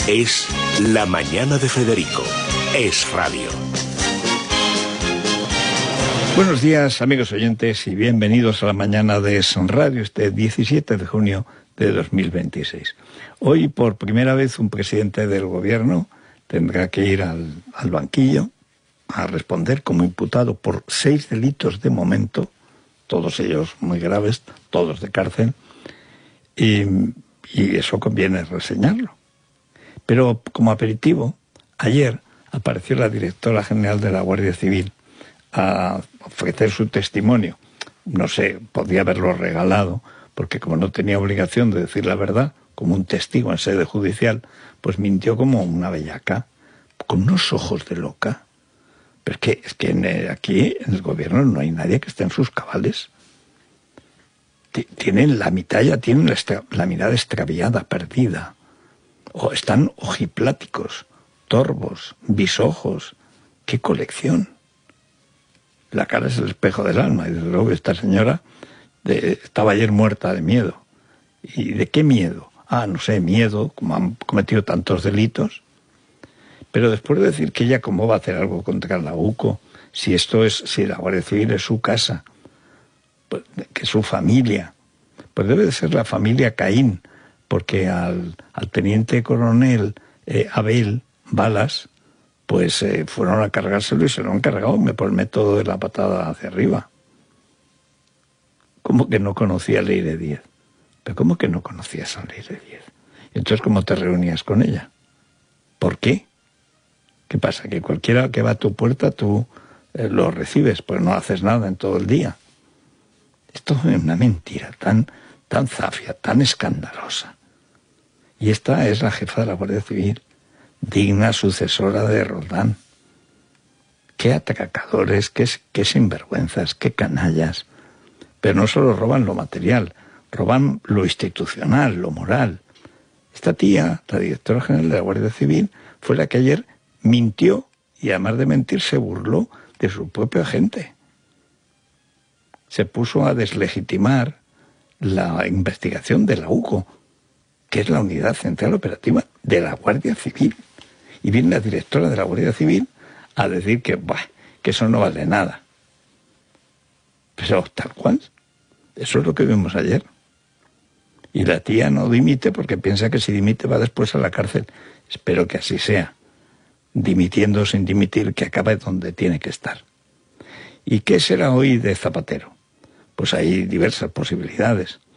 Es La Mañana de Federico. Es radio. Buenos días, amigos oyentes, y bienvenidos a La Mañana de Es Radio, este 17 de junio de 2026. Hoy, por primera vez, un presidente del gobierno tendrá que ir al banquillo a responder como imputado por 6 delitos de momento, todos ellos muy graves, todos de cárcel, y eso conviene reseñarlo. Pero como aperitivo, ayer apareció la directora general de la Guardia Civil a ofrecer su testimonio. No sé, podría haberlo regalado, porque como no tenía obligación de decir la verdad, como un testigo en sede judicial, pues mintió como una bellaca, con unos ojos de loca. Pero es que aquí en el gobierno no hay nadie que esté en sus cabales. Tienen la mitad, ya tienen la mirada extraviada, perdida. O están ojipláticos, torvos, bisojos. ¡Qué colección! La cara es el espejo del alma, y desde luego esta señora estaba ayer muerta de miedo. ¿Y de qué miedo? No sé, miedo, como han cometido tantos delitos. Pero después de decir que ella cómo va a hacer algo contra la UCO, si la Guardia Civil es su casa, pues, que es su familia, pues debe de ser la familia Caín, porque al teniente coronel Abel Balas, pues fueron a cargárselo y se lo han cargado por el método de la patada hacia arriba. ¿Cómo que no conocía Ley de 10? ¿Pero cómo que no conocías a Ley de 10? Entonces, ¿cómo te reunías con ella? ¿Por qué? ¿Qué pasa? ¿Que cualquiera que va a tu puerta tú lo recibes? Pues no haces nada en todo el día. Esto es una mentira tan zafia, tan escandalosa. Y esta es la jefa de la Guardia Civil, digna sucesora de Roldán. Qué atracadores, qué sinvergüenzas, qué canallas. Pero no solo roban lo material, roban lo institucional, lo moral. Esta tía, la directora general de la Guardia Civil, fue la que ayer mintió y además de mentir se burló de su propia gente. Se puso a deslegitimar la investigación de la UCO, que es la Unidad Central Operativa de la Guardia Civil. Y viene la directora de la Guardia Civil a decir que eso no vale nada. Pero tal cual, eso es lo que vimos ayer. Y la tía no dimite porque piensa que si dimite va después a la cárcel. Espero que así sea. Dimitiendo sin dimitir, que acabe donde tiene que estar. ¿Y qué será hoy de Zapatero? Pues hay diversas posibilidades.